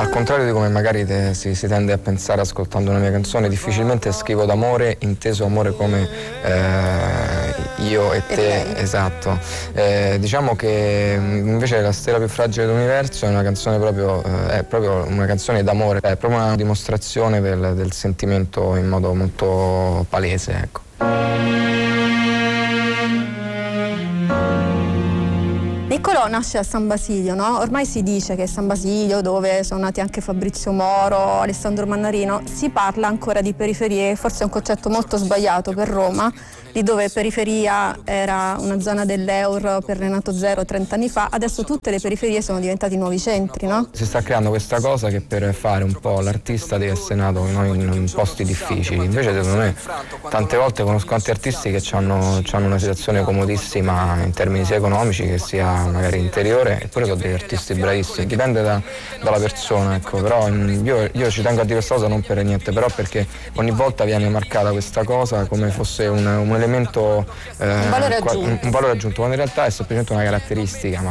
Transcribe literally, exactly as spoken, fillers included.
Al contrario di come magari te, si, si tende a pensare ascoltando una mia canzone, difficilmente scrivo d'amore, inteso amore come eh, io e te, e esatto. Eh, diciamo che invece La stella più fragile dell'universo è una canzone proprio, eh, è proprio una canzone d'amore, è proprio una dimostrazione del, del sentimento in modo molto palese, ecco. Niccolò nasce a San Basilio, no? Ormai si dice che San Basilio, dove sono nati anche Fabrizio Moro, Alessandro Mannarino, si parla ancora di periferie, forse è un concetto molto sbagliato per Roma, di dove periferia era una zona dell'Eur per Renato Zero trenta anni fa, adesso tutte le periferie sono diventate nuovi centri, no? Si sta creando questa cosa che per fare un po' l'artista deve essere nato in, in posti difficili, invece secondo me tante volte conosco tanti artisti che hanno una situazione comodissima in termini sia economici che sia magari interiore, eppure sono degli artisti bravissimi, dipende da, dalla persona, ecco. Però io, io ci tengo a dire questa cosa non per niente, però perché ogni volta viene marcata questa cosa come fosse un, un elemento, eh, un, valore un, un valore aggiunto, quando in realtà è semplicemente una caratteristica, ma